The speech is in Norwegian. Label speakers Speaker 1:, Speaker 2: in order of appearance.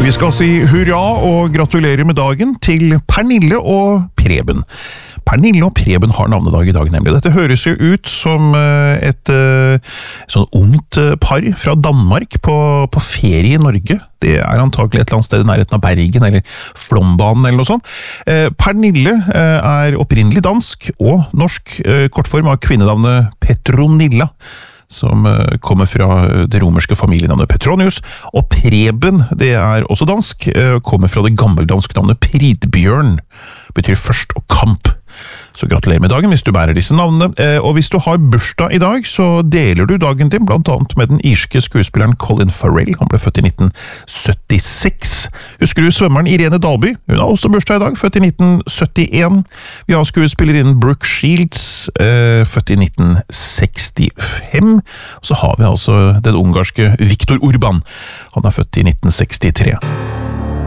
Speaker 1: Vi skal si hurra og gratulere med dagen til Pernille og Preben. Pernille og Preben har navnedag i dag, nemlig. Dette høres jo ut som et sånn ungt par fra Danmark på ferie i Norge. Det er antagelig et eller annet sted i nærheten av Bergen, eller Flåmbanen, eller noe sånt. Pernille er opprinnelig dansk og norsk, kortform av kvinnenavnet Petronilla, som kommer fra det romerske familienavnet Petronius, og Preben, det er også dansk, kommer fra det gammeldanske navnet Pridbjørn, betyr først og kamp. Så gratulerer med dagen hvis du bærer disse navnene, og hvis du har bursdag i dag, så deler du dagen din blant annet med den irske skuespilleren Colin Farrell. Han ble født i 1976. Husker du svømmeren Irene Dalby? Hun har også bursdag i dag, født i 1971. Vi har skuespillerinnen Brooke Shields, født i 1965. Så har vi altså den ungarske Viktor Orban. Han er født i 1963.